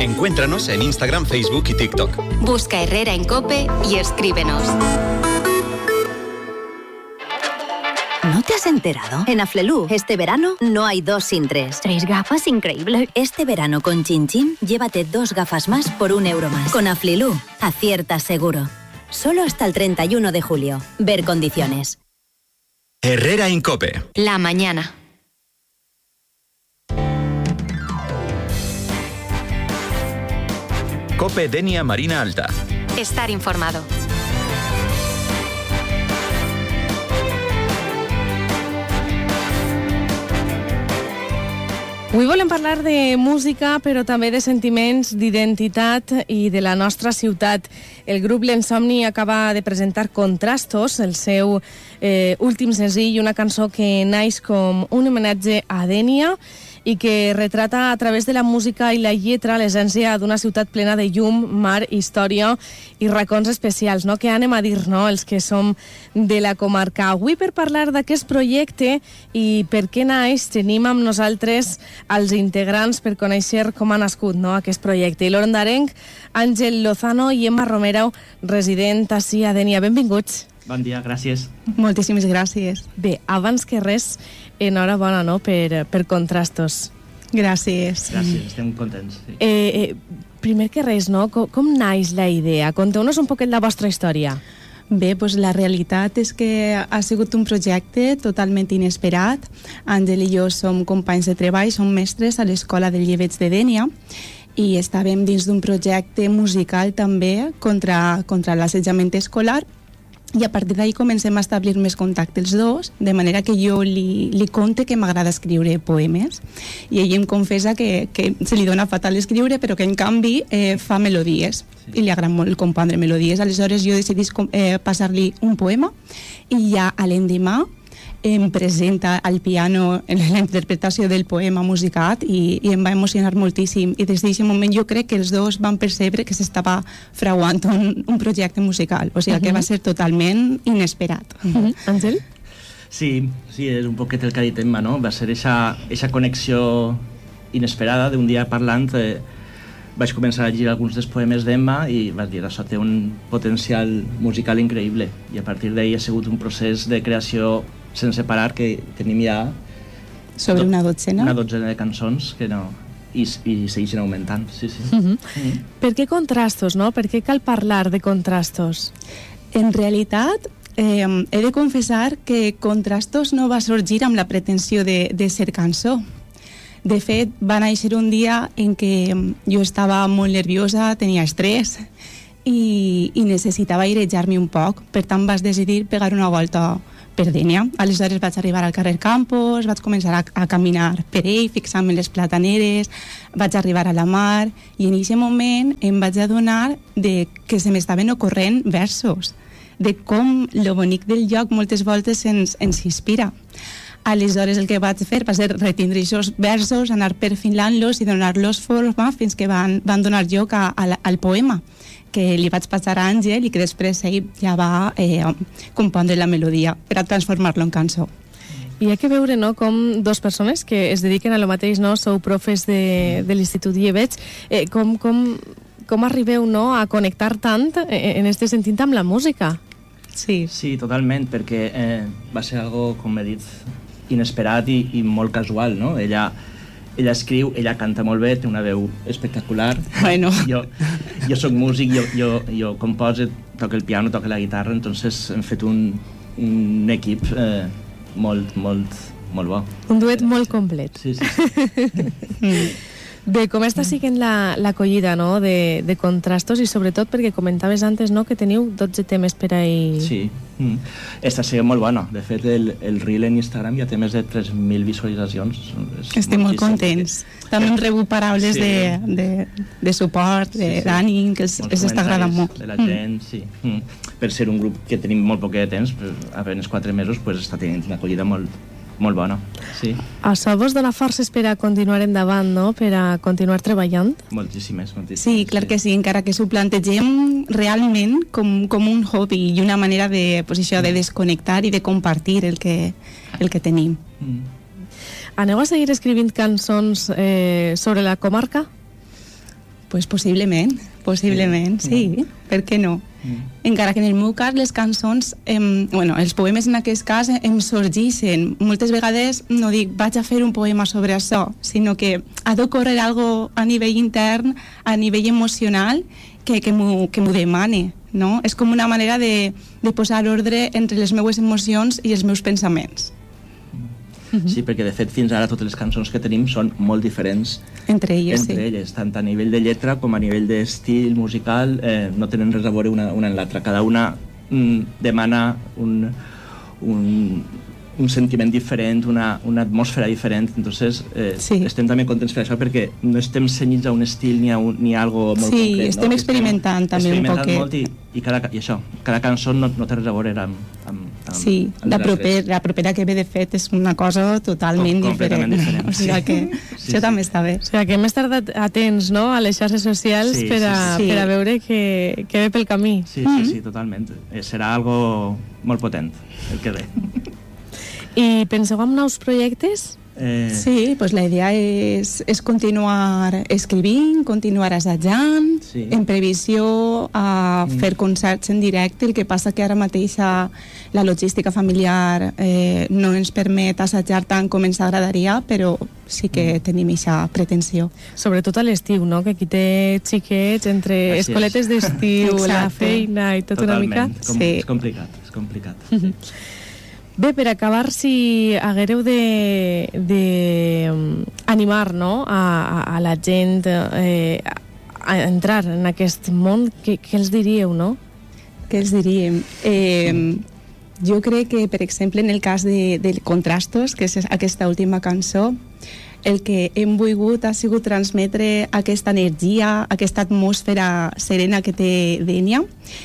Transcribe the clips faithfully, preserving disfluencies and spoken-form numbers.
Encuéntranos en Instagram, Facebook y TikTok. Busca Herrera en COPE y escríbenos. ¿No te has enterado? En Aflelu, este verano no hay dos sin tres. Tres gafas, increíble. Este verano con Chin Chin, llévate dos gafas más por un euro más. Con Aflelu, acierta seguro. Solo hasta el treinta y uno de julio. Ver condiciones. Herrera en COPE. La mañana. COPE Denia Marina Alta. Estar informado. Avui volem parlar de música, però també de sentiments, d'identitat i de la nostra ciutat. El grup L'Ensomni acaba de presentar Contrastos, el seu eh, últim senzill, una cançó que naix com un homenatge a Dénia i que retrata a través de la música i la lletra l'essència d'una ciutat plena de llum, mar, història i racons especials, no? Què anem a dir, no?, els que som de la comarca. Avui, per parlar d'aquest projecte i per què naix, tenim amb nosaltres els integrants per conèixer com ha nascut, no?, aquest projecte. I l'ondarenc, Àngel Lozano i Emma Romero, resident ací a Dénia. Benvinguts. Bon dia, gràcies. Moltíssimes gràcies. Bé, abans que res, enhorabona, no?, per, per Contrastos. Gràcies. Gràcies, estem contents. Sí. Eh, eh, primer que res, no?, com, com naix la idea? Conteu-nos un poquet la vostra història. Bé, doncs la realitat és que ha sigut un projecte totalment inesperat. Àngel i jo som companys de treball, som mestres a l'Escola de Llebeig de Dénia i estàvem dins d'un projecte musical també contra, contra l'assetjament escolar. I a partir d'ahir comencem a establir més contacte els dos, de manera que jo li, li conte que m'agrada escriure poemes i ell em confessa que, que se li dona fatal escriure, però que en canvi eh, fa melodies, sí. I li agrada molt compondre melodies. Aleshores jo decidís eh, passar-li un poema i ja a l'endemà em presenta al piano en la interpretació del poema musicat i, i em va emocionar moltíssim, i des d'aquest moment jo crec que els dos van percebre que s'estava fraguant un, un projecte musical, o sigui uh-huh. que va ser totalment inesperat. Uh-huh. Àngel? Sí, sí, és un poquet el que ha dit Emma, no? Va ser aquesta connexió inesperada d'un dia parlant. Eh, vaig començar a llegir alguns dels poemes d'Emma i vaig dir, això té un potencial musical increïble, i a partir d'ahir ha sigut un procés de creació sense parar, que tenim ja sobre una dotzena una dotzena de cançons que no, i, i segueixen augmentant, sí, sí. Uh-huh. Uh-huh. Per què Contrastos, no? Per què cal parlar de Contrastos? En realitat eh, he de confessar que Contrastos no va sorgir amb la pretensió de, de ser cançó. De fet, va néixer un dia en què jo estava molt nerviosa, tenia estrès i, i necessitava airejar-me un poc. Per tant vaig decidir pegar una volta per Dénia. Aleshores vaig arribar al carrer Campos, vaig començar a, a caminar per ell, fixant-me en les plataneres, vaig arribar a la mar i en aquest moment em vaig adonar de que se m'estaven ocorrent versos, de com lo bonic del lloc moltes voltes ens, ens inspira. Aleshores el que vaig fer va ser retindre aquests versos, anar perfilant-los i donar-los forma fins que van, van donar lloc a, a, al poema, que li vaig passar a Àngel i que després ell ja va eh, compondre la melodia per a transformar-lo en cançó. I hi ha que veure, no?, com dos persones que es dediquen a lo mateix, no?, sou profes de, de l'Institut Llebeig, eh, com, com, com arribeu, no?, a connectar tant en aquest sentit amb la música? Sí, sí, totalment, perquè eh, va ser algo, com he dit, inesperat i, i molt casual, no? Ella Ella escriu, ella canta molt bé, té una veu espectacular. Bueno. Jo, jo soc músic, jo, jo, jo compose, toco el piano, toco la guitarra, entonces hem fet un, un equip eh, molt, molt, molt bo. Un duet molt complet. Sí, sí, sí. Bé, com està siguent l'acollida, no?, de, de Contrastos, i sobretot perquè comentaves antes, no?, que teniu dotze temes per ahir. Sí, mm. està sent molt bona. De fet, el, el reel en Instagram ja té més de tres mil visualitzacions. És Estem molt contents. També hem rebut paraules sí. de, de, de suport, d'ànim, sí, sí. que els està agradant molt. De la gent, mm. sí. Mm. Per ser un grup que tenim molt poc de temps, apenas quatre mesos, pues, està tenint una acollida molt, molt bona, sí. Això vos dona forces per a continuar endavant, no?, per a continuar treballant? Moltíssimes, moltíssimes. Sí, clar sí. que sí, encara que s'ho plantegem realment com, com un hobby i una manera de, pues, això, de desconnectar i de compartir el que, el que tenim. Mm. Aneu a seguir escrivint cançons eh, sobre la comarca? Pues possiblement, possiblement, sí, sí. Per què no? Mm. Encara que en el meu cas les cançons, em, bueno, els poemes en aquest cas em sorgeixen. Moltes vegades no dic vaig a fer un poema sobre això, sinó que ha d'ocórrer algo a nivell intern, a nivell emocional, que, que m'ho que m'ho demane, no? És com una manera de, de posar ordre entre les meues emocions i els meus pensaments. Sí, perquè de fet fins ara totes les cançons que tenim són molt diferents entre elles, entre sí. elles, tant a nivell de lletra com a nivell d'estil musical, eh, no tenen res a veure una, una en l'altra. Cada una mm, demana un, un, un sentiment diferent, una, una atmosfera diferent, entonces eh, sí. estem també contents per això perquè no estem cenyits a un estil ni a, un, ni a algo molt sí, concret. Sí, estem no? experimentant estem també experimentant un poquet. Molt i, i, cada, i això, cada cançó no, no té res a veure amb, amb, amb sí, amb la, proper, la propera que ve de fet és una cosa totalment Com, diferent, diferent. O sigui que sí. això sí, també sí. està bé. O sigui que hem estat atents, no?, a les xarxes socials sí, per, a, sí, sí. per a veure que, que ve pel camí. Sí, sí, mm-hmm. sí, totalment. Serà algo molt potent el que ve. I penseu en nous projectes? Eh... Sí, pues la idea és, és continuar escrivint, continuar assajant, sí. en previsió a mm. fer concerts en directe. El que passa que ara mateix la logística familiar eh, no ens permet assajar tant com ens agradaria, però sí que mm. tenim aquesta pretensió. Sobretot a l'estiu, no?, que aquí té xiquets entre Així escoletes d'estiu, la feina i tot Totalment. una mica. Com, sí. És complicat, és complicat. Sí. Bé, per acabar, si haguereu de, de animar, no?, a, a, a la gent eh, a entrar en aquest món, què, què els diríeu, no? Què els diríem? Eh, jo crec que, per exemple, en el cas de, de Contrastos, que és aquesta última cançó, el que hem volgut ha sigut transmetre aquesta energia, aquesta atmosfera serena que té Dénia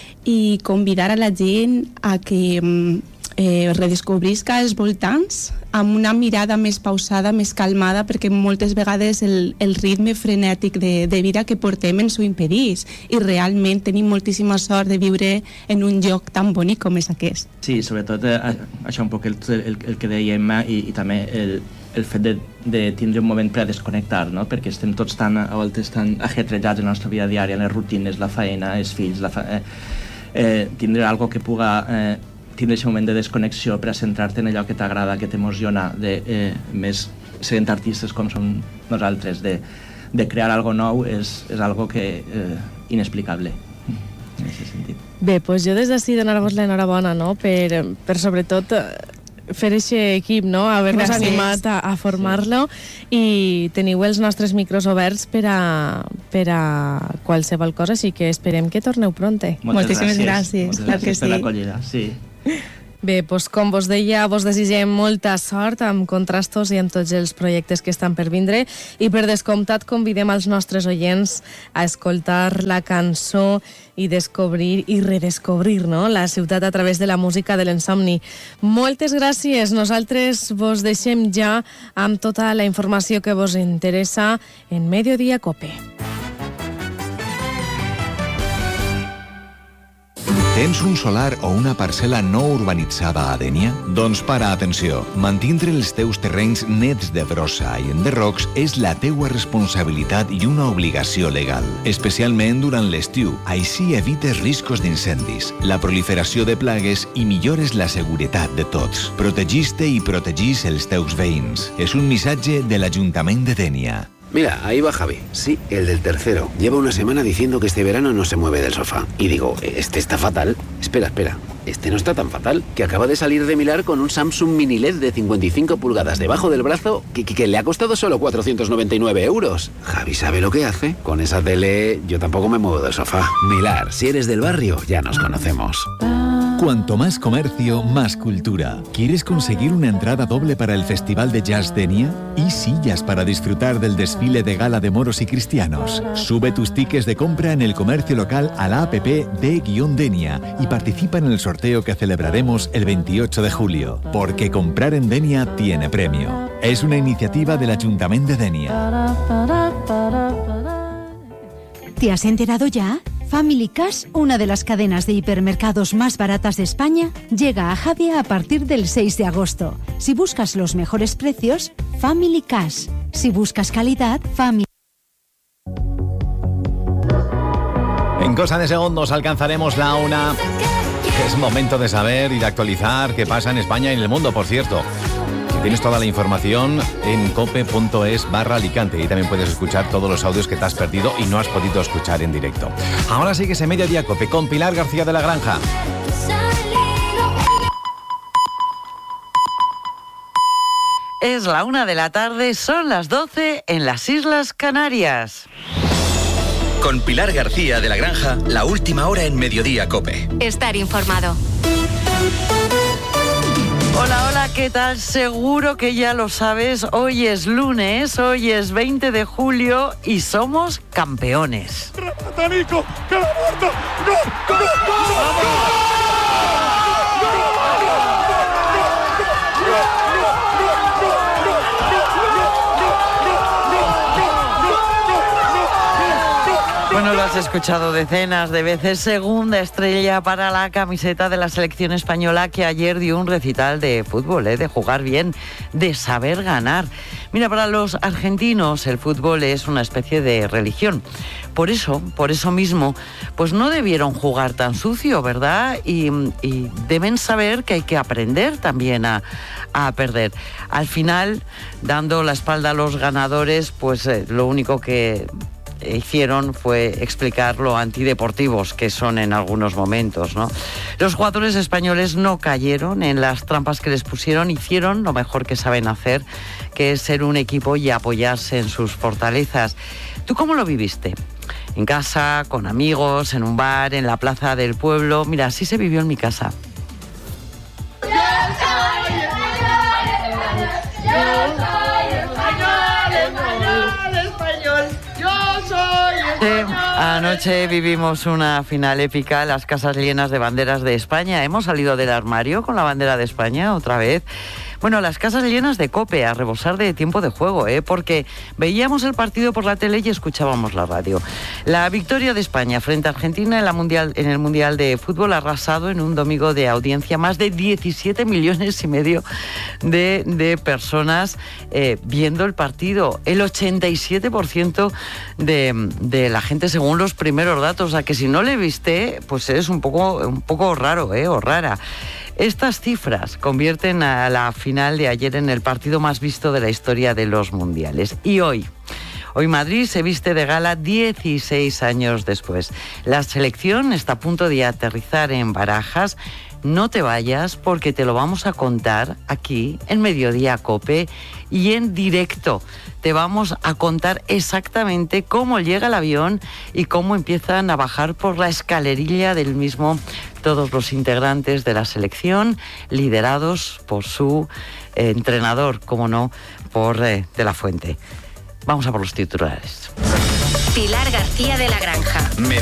i convidar a la gent a que eh, redescobrisca els voltants amb una mirada més pausada, més calmada, perquè moltes vegades el, el ritme frenètic de, de vida que portem ens ho impedís i realment tenim moltíssima sort de viure en un lloc tan bonic com és aquest. Sí, sobretot eh, això un poc el, el, el que deia Emma i, i també el, el fet de, de tindre un moment per a desconnectar, no? Perquè estem tots tan, a voltes tan ajetrejats en la nostra vida diària, les rutines, la feina, els fills, la fa... eh, eh, tindre algo que puga eh, tindre aquest moment de desconnexió per a centrar-te en allò que t'agrada, que t'emociona, de, eh, més sent artistes com som nosaltres, de, de crear algo nou és, és algo que eh, inexplicable en aquest sentit. Bé, doncs jo des d'ací donar-vos l'enhorabona, no?, per, per sobretot fer aquest equip, no?, haver-nos animat a, a formar-lo sí. i teniu els nostres micros oberts per a, per a qualsevol cosa, així que esperem que torneu pronte. Moltes Moltíssimes gràcies. gràcies. Moltes gràcies que per sí. l'acollida, sí. Bé, doncs com vos deia, vos desitgem molta sort amb Contrastos i amb tots els projectes que estan per vindre i per descomptat convidem als nostres oients a escoltar la cançó i descobrir i redescobrir, no?, la ciutat a través de la música de l'Insomni. Moltes gràcies. Nosaltres vos deixem ja amb tota la informació que vos interessa en Mediodía Cope. Tens un solar o una parcel·la no urbanitzada a Dénia? Doncs para atenció. Mantindre els teus terrenys nets de brossa i enderrocs és la teua responsabilitat i una obligació legal, especialment durant l'estiu. Així evites riscos d'incendis, la proliferació de plagues i millores la seguretat de tots. Protegis-te i protegis els teus veïns. És un missatge de l'Ajuntament de Dénia. Mira, ahí va Javi. Sí, el del tercero. Lleva una semana diciendo que este verano no se mueve del sofá. Y digo, este está fatal. Espera, espera. Este no está tan fatal. Que acaba de salir de Milar con un Samsung Mini L E D de cincuenta y cinco pulgadas debajo del brazo que, que, que le ha costado solo cuatrocientos noventa y nueve euros. Javi sabe lo que hace. Con esa tele yo tampoco me muevo del sofá. Milar, si eres del barrio, ya nos conocemos. Cuanto más comercio, más cultura. ¿Quieres conseguir una entrada doble para el Festival de Jazz Dénia? Y sillas para disfrutar del desfile de gala de moros y cristianos. Sube tus tickets de compra en el comercio local a la app de-Denia y participa en el sorteo que celebraremos el veintiocho de julio. Porque comprar en Dénia tiene premio. Es una iniciativa del Ayuntamiento de Dénia. ¿Te has enterado ya? Family Cash, una de las cadenas de hipermercados más baratas de España, llega a Javia a partir del seis de agosto. Si buscas los mejores precios, Family Cash. Si buscas calidad, Family cosa de segundos alcanzaremos la una. Es momento de saber y de actualizar qué pasa en España y en el mundo, por cierto. Si tienes toda la información en cope.es barra Alicante y también puedes escuchar todos los audios que te has perdido y no has podido escuchar en directo. Ahora sigues en Mediodía Cope con Pilar García de la Granja. Es la una de la tarde, son las doce en las Islas Canarias. Con Pilar García de la Granja, la última hora en Mediodía Cope. Estar informado. Hola, hola, ¿qué tal? Seguro que ya lo sabes, hoy es lunes, hoy es veinte de julio y somos campeones. ¡Remata, Nico! ¡Que la muerto! ¡Gol! ¡Gol! ¡Gol! Bueno, lo has escuchado decenas de veces. Segunda estrella para la camiseta de la selección española, que ayer dio un recital de fútbol, ¿eh? De jugar bien, de saber ganar. Mira, para los argentinos el fútbol es una especie de religión. Por eso, por eso mismo, pues no debieron jugar tan sucio, ¿verdad? Y, y deben saber que hay que aprender también a, a perder. Al final, dando la espalda a los ganadores, pues eh, lo único que hicieron fue explicar lo antideportivos que son en algunos momentos, ¿no? Los jugadores españoles no cayeron en las trampas que les pusieron, hicieron lo mejor que saben hacer, que es ser un equipo y apoyarse en sus fortalezas. ¿Tú cómo lo viviste? ¿En casa, con amigos, en un bar, en la plaza del pueblo? Mira, así se vivió en mi casa. ¡Yo soy español! ¡Yo soy español! ¡Español! ¡Español! ¡Yo soy español! Anoche vivimos una final épica, las casas llenas de banderas de España. Hemos salido del armario con la bandera de España otra vez. Bueno, las casas llenas de Cope, a rebosar de tiempo de juego, ¿eh? Porque veíamos el partido por la tele y escuchábamos la radio. La victoria de España frente a Argentina en, la mundial, en el Mundial de Fútbol ha arrasado en un domingo de audiencia. Más de diecisiete millones y medio de, de personas eh, viendo el partido. El ochenta y siete por ciento de, de la gente, según los primeros datos. O sea, que si no le viste, pues es un poco, un poco raro, ¿eh? O rara. Estas cifras convierten a la final de ayer en el partido más visto de la historia de los mundiales. Y hoy, hoy Madrid se viste de gala dieciséis años después. La selección está a punto de aterrizar en Barajas. No te vayas porque te lo vamos a contar aquí en Mediodía Cope y en directo. Te vamos a contar exactamente cómo llega el avión y cómo empiezan a bajar por la escalerilla del mismo todos los integrantes de la selección, liderados por su eh, entrenador, como no, por eh, De la Fuente. Vamos a por los titulares. Pilar García de la Granja.